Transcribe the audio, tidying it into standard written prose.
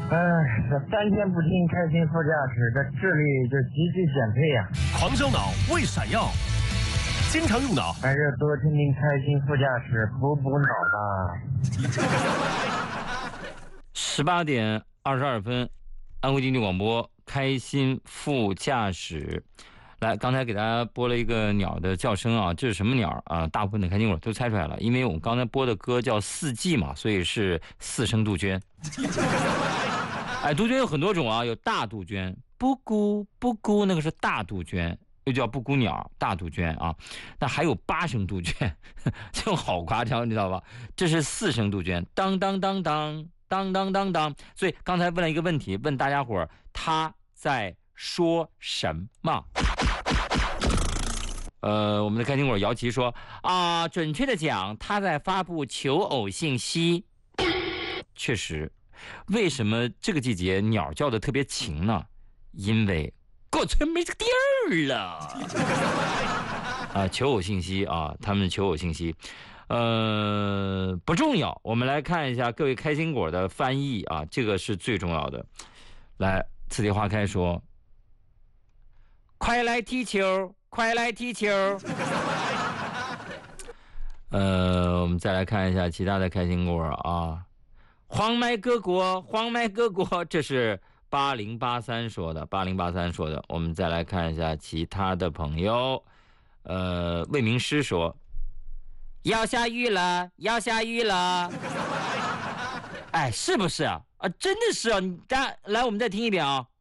这3天不听开心副驾驶，这智力就急剧减退呀。 狂烧脑为闪耀，经常用脑， 还是多听听开心副驾驶，补脑吧。 18点22分，安徽经济广播开心副驾驶。来，刚才给大家播了一个鸟的叫声啊，这是什么鸟啊？大部分的开心果都猜出来了，因为我们刚才播的歌叫《四季》嘛，所以是4声杜鹃。哎，杜鹃有很多种啊，有大杜鹃，布谷布谷，那个是大杜鹃，又叫布谷鸟，大杜鹃啊。那还有8声杜鹃，就好夸张，你知道吧？这是4声杜鹃，当当当当当当当当。所以刚才问了一个问题，问大家伙儿他在说什么？我们的开心果姚琦说啊，准确的讲，他在发布求偶信息。确实，为什么这个季节鸟叫的特别勤呢？因为过村没这个地儿了。啊，求偶信息啊，他们求偶信息，不重要。我们来看一下各位开心果的翻译啊，这个是最重要的。来，次第花开说，快来踢球。快来踢球！我们再来看一下其他的开心果啊。黄麦各国，黄麦各国，这是8083说的。8083说的。我们再来看一下其他的朋友。魏明诗说，要下雨了，要下雨了。哎，是不是啊？啊，真的是啊！来，我们再听一遍啊。